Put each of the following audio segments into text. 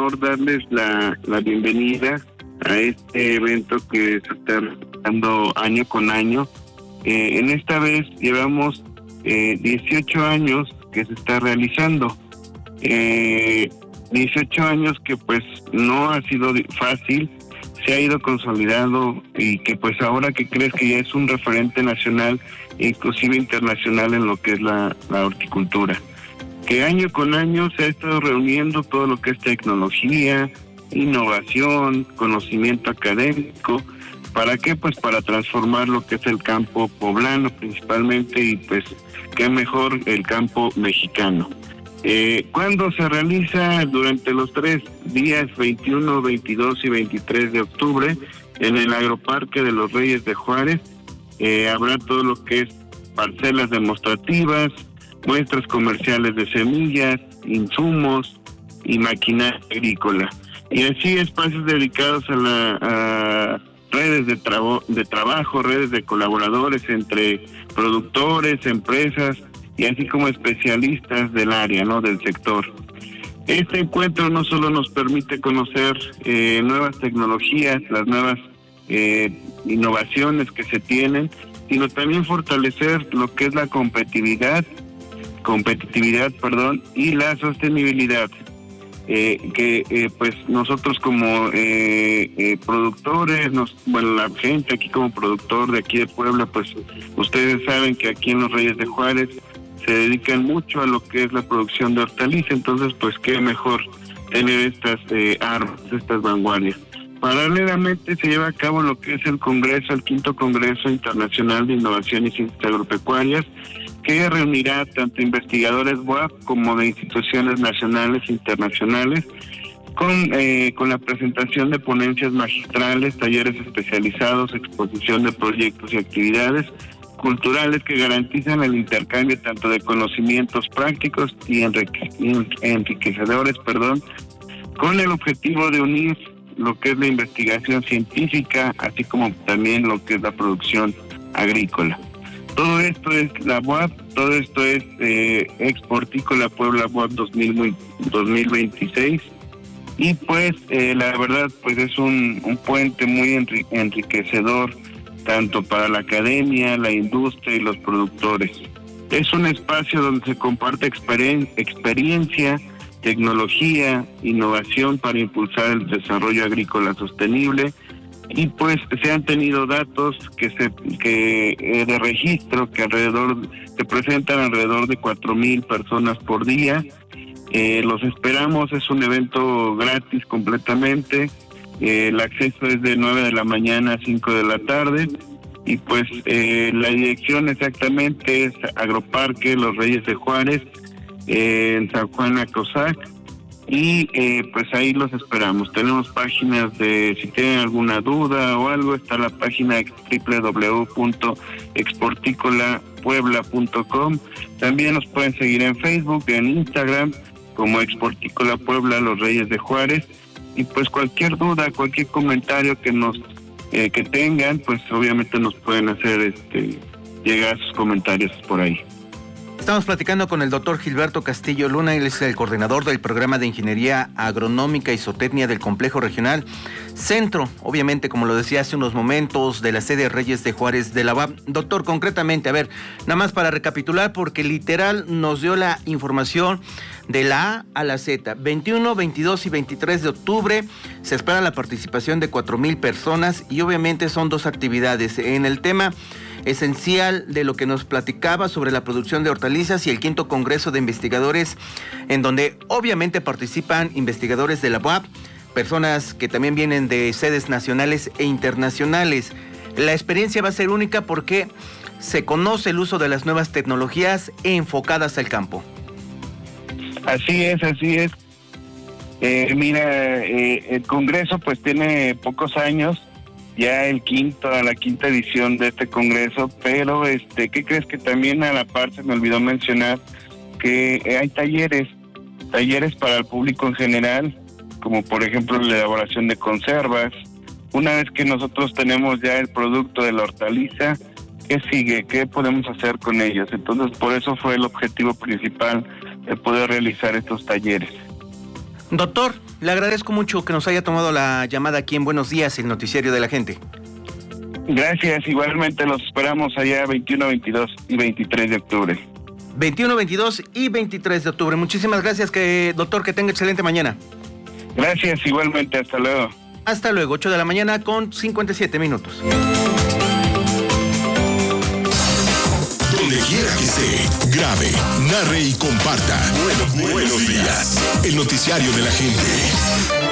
honor darles la bienvenida a este evento que se está realizando año con año. En esta vez llevamos 18 años que se está realizando. 18 años que pues no ha sido fácil, se ha ido consolidando y que pues ahora que crees que ya es un referente nacional e inclusive internacional en lo que es la horticultura. Que año con año se ha estado reuniendo todo lo que es tecnología, innovación, conocimiento académico. ¿Para qué? Pues para transformar lo que es el campo poblano principalmente y pues qué mejor el campo mexicano. ¿Cuándo se realiza? Durante los 3 días, 21, 22 y 23 de octubre, en el Agroparque de los Reyes de Juárez. Habrá todo lo que es parcelas demostrativas, muestras comerciales de semillas, insumos y maquinaria agrícola. Y así espacios dedicados a redes de trabajo, redes de colaboradores entre productores, empresas y así como especialistas del área, ¿no? Del sector. Este encuentro no solo nos permite conocer nuevas tecnologías, las nuevas innovaciones que se tienen, sino también fortalecer lo que es la competitividad, y la sostenibilidad. Pues nosotros como productores, la gente aquí como productor de aquí de Puebla, pues ustedes saben que aquí en los Reyes de Juárez se dedican mucho a lo que es la producción de hortaliza, entonces pues qué mejor tener estas armas, estas vanguardias. Paralelamente se lleva a cabo lo que es el quinto Congreso Internacional de Innovación y Ciencias Agropecuarias, que reunirá tanto investigadores UAP como de instituciones nacionales e internacionales, con la presentación de ponencias magistrales, talleres especializados, exposición de proyectos y actividades culturales que garantizan el intercambio tanto de conocimientos prácticos y enriquecedores, con el objetivo de unir lo que es la investigación científica, así como también lo que es la producción agrícola. Todo esto es la UAP, todo esto es Exportícola Puebla UAP 2026 y pues la verdad pues es un puente muy enriquecedor tanto para la academia, la industria y los productores. Es un espacio donde se comparte experiencia, tecnología, innovación para impulsar el desarrollo agrícola sostenible. Y pues se han tenido datos de registro que presentan alrededor de 4,000 personas por día. Los esperamos, es un evento gratis completamente. El acceso es de 9 de la mañana a 5 de la tarde. Y pues la dirección exactamente es Agroparque Los Reyes de Juárez, en San Juan Acosac. Y pues ahí los esperamos. Tenemos páginas si tienen alguna duda o algo, está la página www.exporticolapuebla.com. También nos pueden seguir en Facebook, en Instagram, como Exportícola Puebla Los Reyes de Juárez. Y pues cualquier duda, cualquier comentario que tengan, pues obviamente nos pueden hacer llegar sus comentarios por ahí. Estamos platicando con el doctor Gilberto Castillo Luna, él es el coordinador del programa de Ingeniería Agronómica y Zootecnia del Complejo Regional Centro, obviamente, como lo decía hace unos momentos, de la sede Reyes de Juárez de la UAP. Doctor, concretamente, a ver, nada más para recapitular, porque literal nos dio la información de la A a la Z. 21, 22 y 23 de octubre se espera la participación de 4,000 personas y obviamente son 2 actividades. En el tema esencial de lo que nos platicaba sobre la producción de hortalizas y el quinto Congreso de Investigadores, en donde obviamente participan investigadores de la UAP, personas que también vienen de sedes nacionales e internacionales. La experiencia va a ser única porque se conoce el uso de las nuevas tecnologías enfocadas al campo. Así es. El Congreso pues tiene pocos años, ya la quinta edición de este Congreso, pero ¿qué crees? Que también a la par se me olvidó mencionar que hay talleres para el público en general, como por ejemplo la elaboración de conservas. Una vez que nosotros tenemos ya el producto de la hortaliza, ¿qué sigue? ¿Qué podemos hacer con ellos? Entonces, por eso fue el objetivo principal de poder realizar estos talleres. Doctor, Le agradezco mucho que nos haya tomado la llamada aquí en Buenos Días, el noticiario de la gente. Gracias, igualmente los esperamos allá 21, 22 y 23 de octubre. 21, 22 y 23 de octubre. Muchísimas gracias, doctor, que tenga excelente mañana. Gracias, igualmente, hasta luego. Hasta luego, 8 de la mañana con 57 minutos. Donde quiera que esté, grabe, narre y comparta. Buenos días. El noticiario de la gente.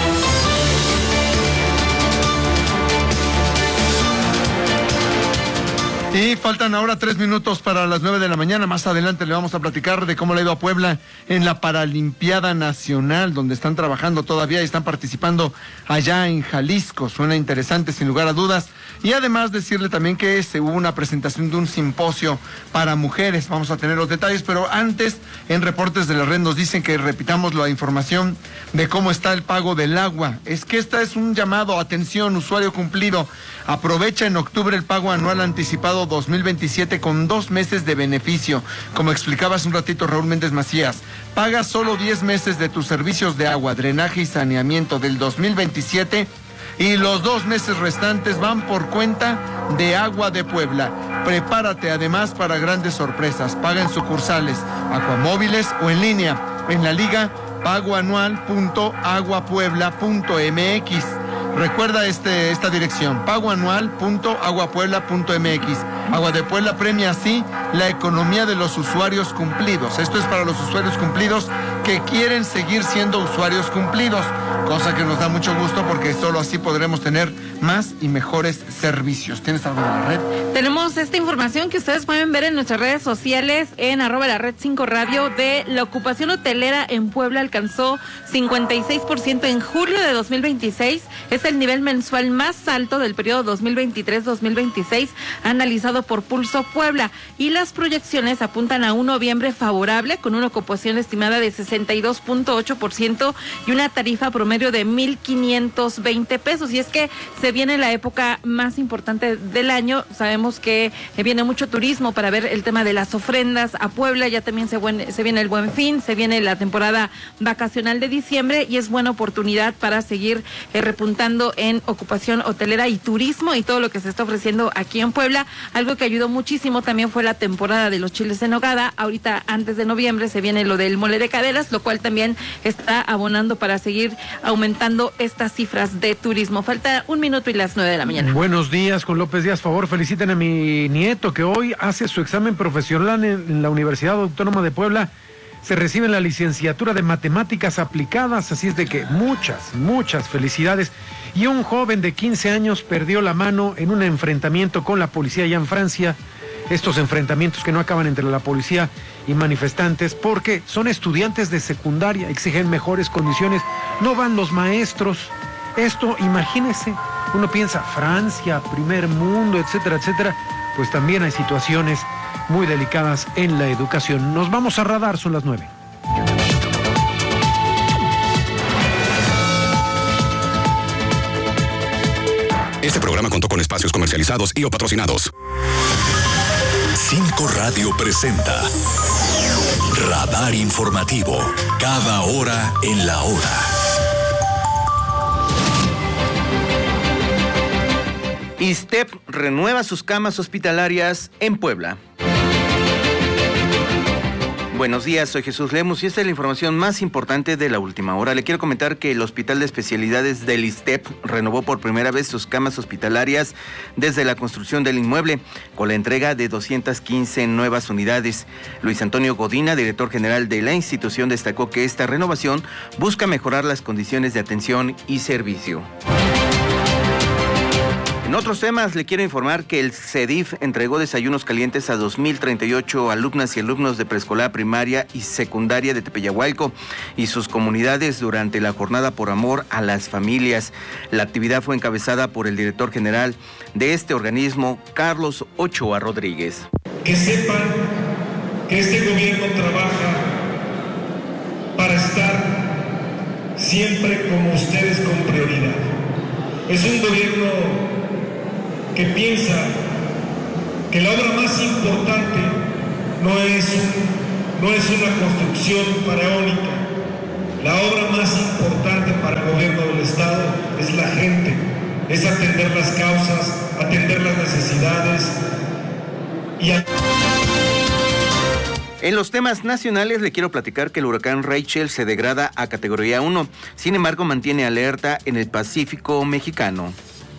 Y faltan ahora 3 minutos para las 9 de la mañana. Más adelante le vamos a platicar de cómo le ha ido a Puebla en la Paralimpiada Nacional, donde están trabajando todavía y están participando allá en Jalisco. Suena interesante, sin lugar a dudas. Y además decirle también que hubo una presentación de un simposio para mujeres. Vamos a tener los detalles, pero antes, en Reportes de la Red nos dicen que repitamos la información de cómo está el pago del agua. Es que esta es un llamado, atención, usuario cumplido. Aprovecha en octubre el pago anual anticipado 2027 con 2 meses de beneficio. Como explicaba hace un ratito Raúl Méndez Macías, paga solo 10 meses de tus servicios de agua, drenaje y saneamiento del 2027 y los 2 meses restantes van por cuenta de Agua de Puebla. Prepárate además para grandes sorpresas. Paga en sucursales, acuamóviles o en línea en la liga pagoanual.aguapuebla.mx. Recuerda esta dirección, pagoanual.aguapuebla.mx. Agua de Puebla premia así la economía de los usuarios cumplidos. Esto es para los usuarios cumplidos que quieren seguir siendo usuarios cumplidos, cosa que nos da mucho gusto porque solo así podremos tener más y mejores servicios. ¿Tienes algo de la red? Tenemos esta información que ustedes pueden ver en nuestras redes sociales en @lared5radio de la ocupación hotelera en Puebla alcanzó 56% en julio de 2026. Es el nivel mensual más alto del periodo 2023-2026 analizado por Pulso Puebla y las proyecciones apuntan a un noviembre favorable con una ocupación estimada de 62.8% y una tarifa promedio de 1,520 pesos. Y es que se viene la época más importante del año. Sabemos que viene mucho turismo para ver el tema de las ofrendas a Puebla. Ya también se viene el Buen Fin, se viene la temporada vacacional de diciembre y es buena oportunidad para seguir repuntando en ocupación hotelera y turismo y todo lo que se está ofreciendo aquí en Puebla. Algo que ayudó muchísimo también fue la temporada de los chiles en nogada. Ahorita antes de noviembre se viene lo del mole de caderas, lo cual también está abonando para seguir aumentando estas cifras de turismo. Falta 1 minuto y las 9 de la mañana. Buenos días, con López Díaz. Favor, feliciten a mi nieto que hoy hace su examen profesional en la Universidad Autónoma de Puebla. Se recibe la licenciatura de Matemáticas Aplicadas, así es de que muchas felicidades. Y un joven de 15 años perdió la mano en un enfrentamiento con la policía allá en Francia. Estos enfrentamientos que no acaban entre la policía y manifestantes porque son estudiantes de secundaria, exigen mejores condiciones, no van los maestros. Esto, imagínese, uno piensa Francia, primer mundo, etcétera, etcétera, pues también hay situaciones muy delicadas en la educación. Nos vamos a Radar, son las 9. Este programa contó con espacios comercializados y o patrocinados. 5 Radio presenta Radar Informativo, cada hora en la hora. ISSSTEP renueva sus camas hospitalarias en Puebla. Buenos días, soy Jesús Lemus y esta es la información más importante de la última hora. Le quiero comentar que el Hospital de Especialidades del ISSSTEP renovó por primera vez sus camas hospitalarias desde la construcción del inmueble, con la entrega de 215 nuevas unidades. Luis Antonio Godina, director general de la institución, destacó que esta renovación busca mejorar las condiciones de atención y servicio. En otros temas, le quiero informar que el CEDIF entregó desayunos calientes a 2,038 alumnas y alumnos de preescolar, primaria y secundaria de Tepeyahualco y sus comunidades durante la jornada por amor a las familias. La actividad fue encabezada por el director general de este organismo, Carlos Ochoa Rodríguez. Que sepan que este gobierno trabaja para estar siempre con ustedes con prioridad. Es un gobierno que piensa que la obra más importante no es una construcción faraónica, La obra más importante para el gobierno del Estado es la gente, es atender las causas, atender las necesidades y En los temas nacionales le quiero platicar que el huracán Rachel se degrada a categoría 1, sin embargo mantiene alerta en el Pacífico mexicano.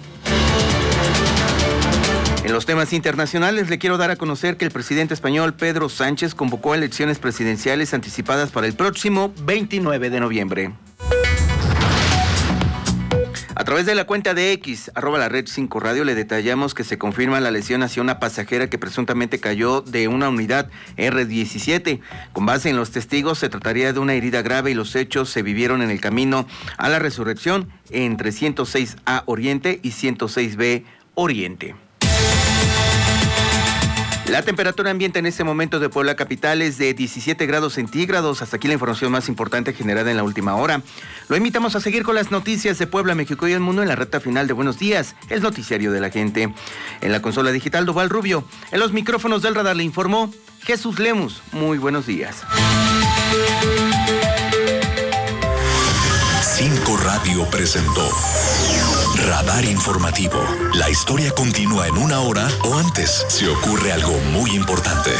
En los temas internacionales le quiero dar a conocer que el presidente español Pedro Sánchez convocó elecciones presidenciales anticipadas para el próximo 29 de noviembre. A través de la cuenta de X, @LaRed5Radio, le detallamos que se confirma la lesión hacia una pasajera que presuntamente cayó de una unidad R-17. Con base en los testigos, se trataría de una herida grave y los hechos se vivieron en el camino a la Resurrección entre 106A Oriente y 106B Oriente. La temperatura ambiente en este momento de Puebla capital es de 17 grados centígrados. Hasta aquí la información más importante generada en la última hora. Lo invitamos a seguir con las noticias de Puebla, México y el mundo en la recta final de Buenos Días, el noticiario de la gente. En la consola digital, Duval Rubio. En los micrófonos del radar le informó Jesús Lemus. Muy buenos días. 5 Radio presentó Radar Informativo. La historia continúa en 1 hora o antes, si ocurre algo muy importante.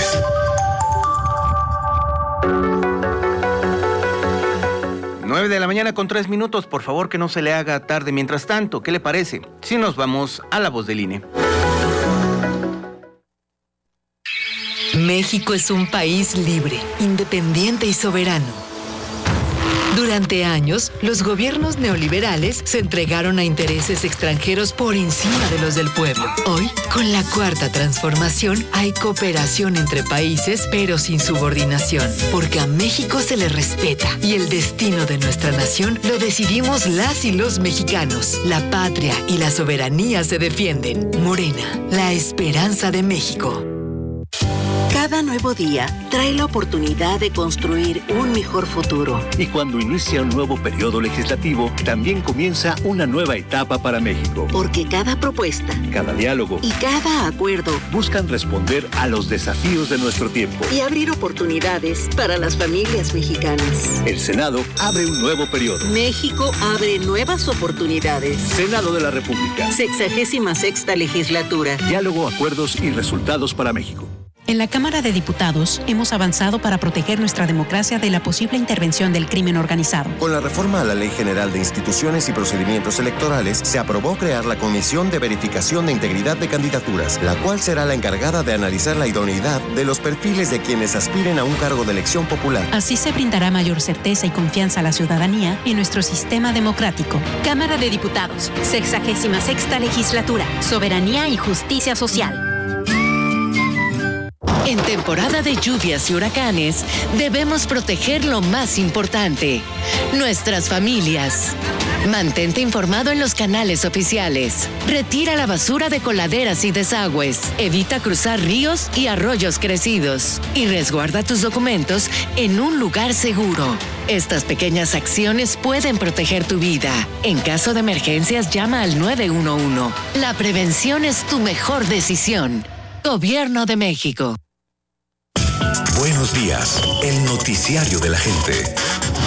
Nueve de la mañana con 3 minutos. Por favor, que no se le haga tarde. Mientras tanto, ¿qué le parece si nos vamos a la voz del INE? México es un país libre, independiente y soberano. Durante años, los gobiernos neoliberales se entregaron a intereses extranjeros por encima de los del pueblo. Hoy, con la Cuarta Transformación, hay cooperación entre países, pero sin subordinación, porque a México se le respeta y el destino de nuestra nación lo decidimos las y los mexicanos. La patria y la soberanía se defienden. Morena, la esperanza de México. Cada nuevo día trae la oportunidad de construir un mejor futuro. Y cuando inicia un nuevo periodo legislativo, también comienza una nueva etapa para México. Porque cada propuesta, cada diálogo y cada acuerdo buscan responder a los desafíos de nuestro tiempo y abrir oportunidades para las familias mexicanas. El Senado abre un nuevo periodo. México abre nuevas oportunidades. Senado de la República. 66ª legislatura. Diálogo, acuerdos y resultados para México. En la Cámara de Diputados hemos avanzado para proteger nuestra democracia de la posible intervención del crimen organizado. Con la reforma a la Ley General de Instituciones y Procedimientos Electorales, se aprobó crear la Comisión de Verificación de Integridad de Candidaturas, la cual será la encargada de analizar la idoneidad de los perfiles de quienes aspiren a un cargo de elección popular. Así se brindará mayor certeza y confianza a la ciudadanía en nuestro sistema democrático. Cámara de Diputados, 66ª legislatura, soberanía y justicia social. En temporada de lluvias y huracanes, debemos proteger lo más importante, nuestras familias. Mantente informado en los canales oficiales. Retira la basura de coladeras y desagües. Evita cruzar ríos y arroyos crecidos. Y resguarda tus documentos en un lugar seguro. Estas pequeñas acciones pueden proteger tu vida. En caso de emergencias, llama al 911. La prevención es tu mejor decisión. Gobierno de México. Buenos días, el noticiario de la gente.